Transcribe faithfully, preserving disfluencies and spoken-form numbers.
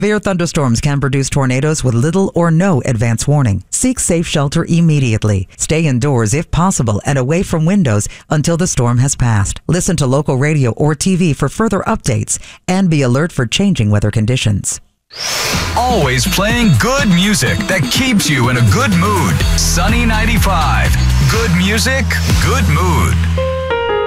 Severe thunderstorms can produce tornadoes with little or no advance warning. Seek safe shelter immediately. Stay indoors if possible and away from windows until the storm has passed. Listen to local radio or T V for further updates and be alert for changing weather conditions. Always playing good music that keeps you in a good mood. Sunny ninety-five. Good music, good mood.